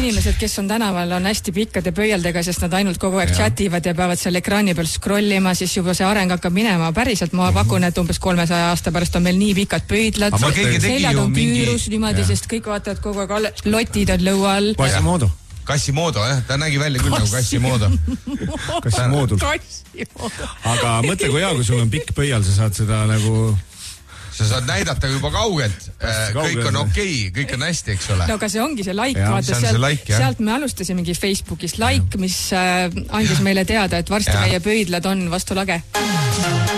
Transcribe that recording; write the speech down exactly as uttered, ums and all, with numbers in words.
inimesed, kes on tänaval, on hästi pikkade pöialdega, sest nad ainult kogu aeg chativad ja peavad seal ekraani peal scrollima, siis juba see areng hakkab minema päriselt. Ma pakun, et umbes kolmesaja aasta pärast on meil nii pikad pöidlad. Seljad on küürus niimoodi, sest kõik vaatavad kogu aeg, lotid on lõual. Quasimodo. Quasimodo, jah. Ta nägi välja küll nagu Quasimodo. Quasimodo. Aga mõtle, kui hea, kui sul on pikk pöial, sa saad seda nagu... Sa saad näidata juba kaugelt. Kõik on okei, kõik on hästi, eks ole. No aga see ongi see like, vaata, sealt, like, sealt me alustasimegi Facebookis like, mis andis meile teada, et varsti meie pöidlad on vastu lage.